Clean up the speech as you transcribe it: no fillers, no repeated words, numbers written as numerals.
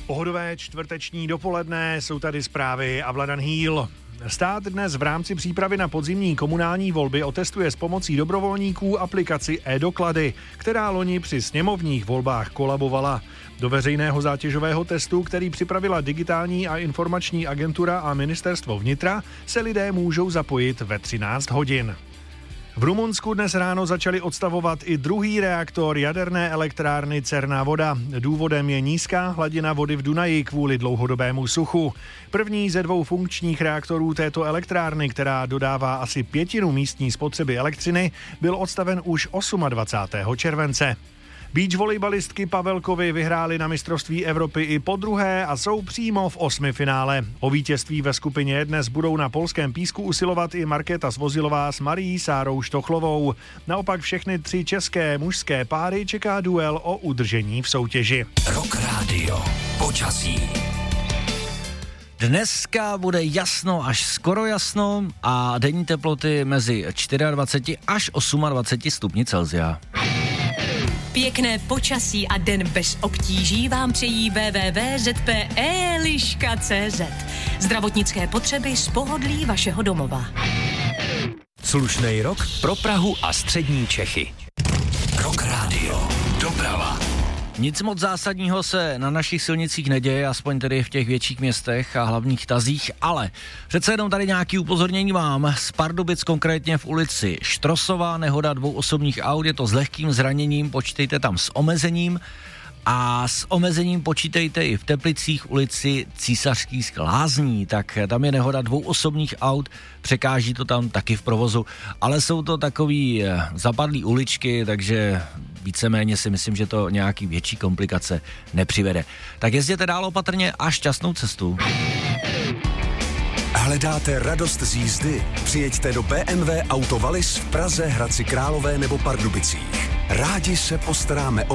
Pohodové čtvrteční dopoledne, jsou tady zprávy a Vladan Hýl. Stát dnes v rámci přípravy na podzimní komunální volby otestuje s pomocí dobrovolníků aplikaci e-doklady, která loni při sněmovních volbách kolabovala. Do veřejného zátěžového testu, který připravila Digitální a informační agentura a Ministerstvo vnitra, se lidé můžou zapojit ve 13 hodin. V Rumunsku dnes ráno začali odstavovat i druhý reaktor jaderné elektrárny Černá Voda. Důvodem je nízká hladina vody v Dunaji kvůli dlouhodobému suchu. První ze dvou funkčních reaktorů této elektrárny, která dodává asi 1/5 místní spotřeby elektřiny, byl odstaven už 28. července. Beach volejbalistky Pavelkovy vyhrály na mistrovství Evropy i podruhé a jsou přímo v 8. finále. O vítězství ve skupině dnes budou na polském písku usilovat i Markéta Svozilová s Marií Sárou Štochlovou. Naopak všechny 3 české mužské páry čeká duel o udržení v soutěži. Rock Radio. Počasí. Dneska bude jasno až skoro jasno a denní teploty mezi 24 až 28 stupni Celsia. Pěkné počasí a den bez obtíží vám přejí www.zpe.liška.cz. Zdravotnické potřeby z pohodlí vašeho domova. Slušnej rok pro Prahu a střední Čechy. Rock Radio. Doprava. Nic moc zásadního se na našich silnicích neděje, aspoň tedy v těch větších městech a hlavních tazích, ale přece jenom tady nějaký upozornění mám. Z Pardubic konkrétně v ulici Štrosová, nehoda 2 osobních aut, je to s lehkým zraněním, počítejte tam s omezením. A s omezením počítejte i v Teplicích ulici Císařských lázní, tak tam je nehoda 2 osobních aut, překáží to tam taky v provozu, ale jsou to takový zapadlý uličky, takže víceméně si myslím, že to nějaký větší komplikace nepřivede. Tak jezděte dál opatrně a šťastnou cestu. Hledáte radost z jízdy? Přijeďte do BMW Auto Wallis v Praze, Hradci Králové nebo Pardubicích. Rádi se postaráme o